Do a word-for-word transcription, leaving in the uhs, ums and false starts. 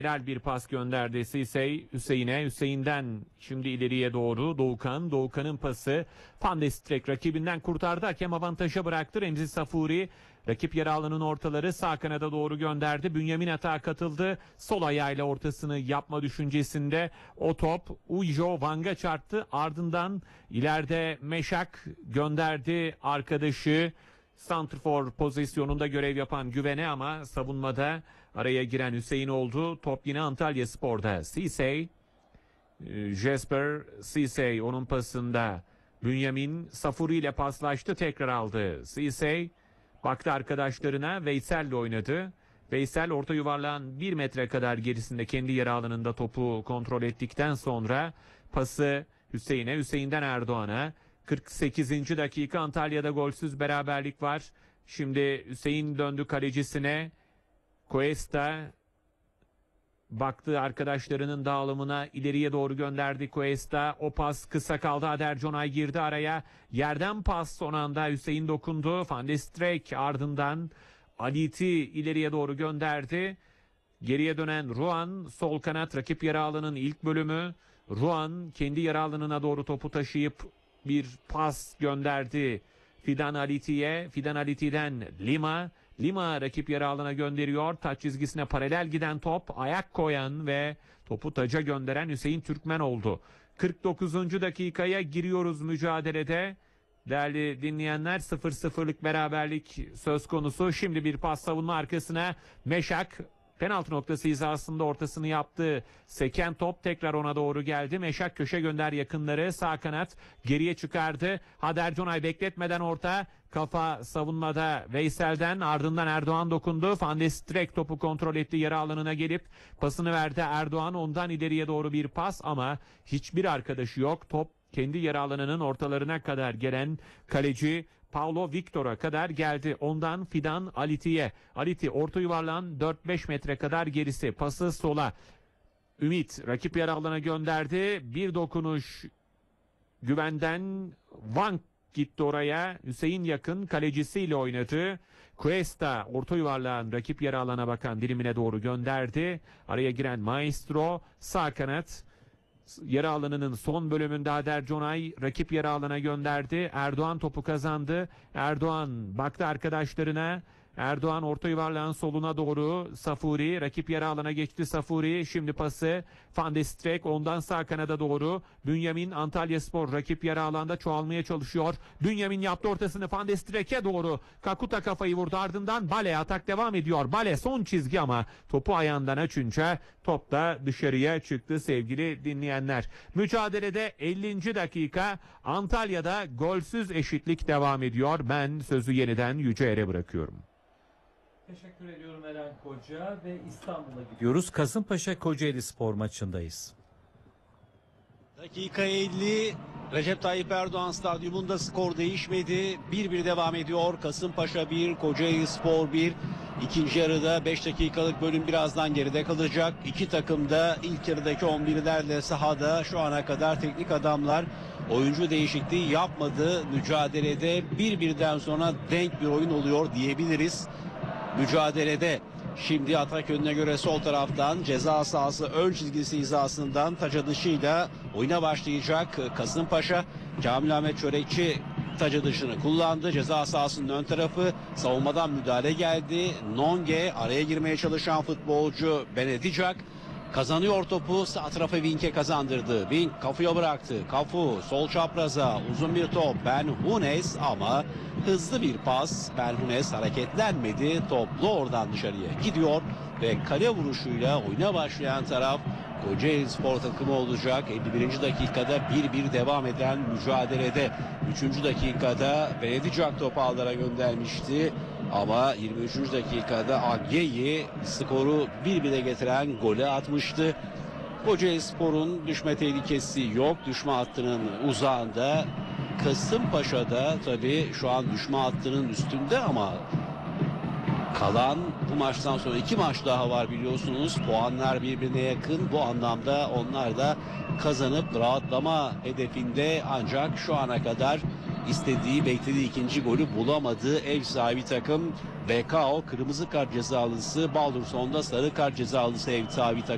Helal bir pas gönderdi Sisey Hüseyin'e. Hüseyin'den şimdi ileriye doğru Doğukan. Doğukan'ın pası. Van de Streek rakibinden kurtardı. Hakem avantaja bıraktı. Remzi Safuri rakip yarı alanın ortaları sağ kanada doğru gönderdi. Bünyamin atağa katıldı. Sol ayağıyla ortasını yapma düşüncesinde. O top Ujo Wang'a çarptı. Ardından ileride Meşak gönderdi arkadaşı. Santrfor pozisyonunda görev yapan Güven'e ama savunmada araya giren Hüseyin oldu. Top yine Antalyaspor'da. Sisey, Jesper Sisey onun pasında. Bünyamin Safuri ile paslaştı, tekrar aldı. Sisey baktı arkadaşlarına, Veysel'le oynadı. Veysel orta yuvarlağın bir metre kadar gerisinde kendi yarı alanında topu kontrol ettikten sonra pası Hüseyin'e, Hüseyin'den Erdoğan'a. kırk sekizinci dakika, Antalya'da golsüz beraberlik var. Şimdi Hüseyin döndü kalecisine. Cuesta baktı arkadaşlarının dağılımına, ileriye doğru gönderdi Cuesta. O pas kısa kaldı. Ader Conay girdi araya. Yerden pas son anda Hüseyin dokundu. Van de Streek ardından Aliti ileriye doğru gönderdi. Geriye dönen Ruan sol kanat, rakip yarı alanın ilk bölümü. Ruan kendi yarı alanına doğru topu taşıyıp bir pas gönderdi Fidan Aliti'ye. Fidan Aliti'den Lima. Lima rakip yarı alana gönderiyor. Taç çizgisine paralel giden top, ayak koyan ve topu taca gönderen Hüseyin Türkmen oldu. kırk dokuzuncu dakikaya giriyoruz mücadelede. Değerli dinleyenler, sıfır sıfırlık beraberlik söz konusu. Şimdi bir pas savunma arkasına. Meşak penaltı noktası hizasında ortasını yaptı. Seken top tekrar ona doğru geldi. Meşak köşe gönder yakınları. Sağ kanat geriye çıkardı. Hader Conay bekletmeden orta. Kafa savunmada Veysel'den, ardından Erdoğan dokundu. Van de Streek topu kontrol etti. Yarı alanına gelip pasını verdi Erdoğan. Ondan ileriye doğru bir pas ama hiçbir arkadaşı yok. Top kendi yarı alanının ortalarına kadar gelen kaleci Paulo Victor'a kadar geldi. Ondan Fidan Aliti'ye. Aliti orta yuvarlağın dört beş metre kadar gerisi. Pası sola. Ümit rakip yarı alana gönderdi. Bir dokunuş Güven'den, Van gitti oraya. Hüseyin yakın kalecisiyle oynadı. Cuesta orta yuvarlağın rakip yarı alana bakan dilimine doğru gönderdi. Araya giren Maestro sağ kanat. Yarı alanının son bölümünde Hader Conay rakip yarı alana gönderdi. Erdoğan topu kazandı. Erdoğan baktı arkadaşlarına. Erdoğan orta yuvarlağın soluna doğru. Safuri rakip yarı alana geçti. Safuri şimdi pası Van de Streek, ondan sağ kanada doğru. Bünyamin Antalyaspor rakip yarı alanda çoğalmaya çalışıyor. Bünyamin yaptı ortasını Van de Streek'e doğru. Kakuta kafayı vurdu, ardından Bale atak devam ediyor. Bale son çizgi ama topu ayağından açınca top da dışarıya çıktı sevgili dinleyenler. Mücadelede ellinci dakika, Antalya'da golsüz eşitlik devam ediyor. Ben sözü yeniden Yüceer'e bırakıyorum. Teşekkür ediyorum Eren Koca ve İstanbul'a gidiyoruz. Kasımpaşa Kocaeli Spor maçındayız. Dakika elli, Recep Tayyip Erdoğan Stadyumunda skor değişmedi. bir bir devam ediyor. Kasımpaşa bir, Kocaeli Spor bir. İkinci yarıda beş dakikalık bölüm birazdan geride kalacak. İki takım da ilk yarıdaki on birlerle sahada. Şu ana kadar teknik adamlar oyuncu değişikliği yapmadı. Mücadelede bir birden sonra denk bir oyun oluyor diyebiliriz. Mücadelede şimdi atak yönüne göre sol taraftan ceza sahası ön çizgisi hizasından taç atışıyla oyuna başlayacak Kasımpaşa. Kamil Ahmet Çörekçi taç atışını kullandı. Ceza sahasının ön tarafı, savunmadan müdahale geldi. Nonge araya girmeye çalışan futbolcu Benedicak kazanıyor topu, sağ tarafa Vink'e kazandırdı. Vink Kafu'ya bıraktı. Kafu sol çapraza uzun bir top. Ben Hunes ama hızlı bir pas. Ben Hunes hareketlenmedi. Toplu oradan dışarıya gidiyor ve kale vuruşuyla oyuna başlayan taraf Kocaeli Spor takımı olacak. elli birinci dakikada bir bir devam eden mücadelede. üçüncü dakikada Benedicak topu ağlara göndermişti. Ama yirmi üçüncü dakikada Agyeyi skoru bir bire getiren golü atmıştı. Kocaeli Spor'un düşme tehlikesi yok. Düşme hattının uzağında. Kasımpaşa'da tabii şu an düşme hattının üstünde ama kalan bu maçtan sonra iki maç daha var biliyorsunuz. Puanlar birbirine yakın. Bu anlamda onlar da kazanıp rahatlama hedefinde, ancak şu ana kadar istediği, beklediği ikinci golü bulamadı ev sahibi takım. B K O kırmızı kart cezalısı, Baldurson'da sarı kart cezalısı ev sahibi takım.